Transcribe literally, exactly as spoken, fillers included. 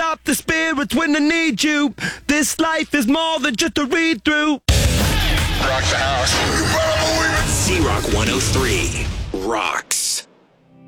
up the spirits when I need you. This life is more than just a read through. Rock the house. You better believe it. Z-Rock one oh three. Rock.